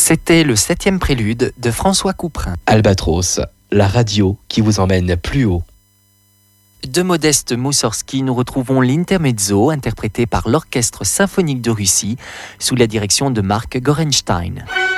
C'était le 7e prélude de François Couperin. Albatros, la radio qui vous emmène plus haut. De Modeste Moussorski, nous retrouvons l'Intermezzo, interprété par l'Orchestre symphonique de Russie, sous la direction de Marc Gorenstein.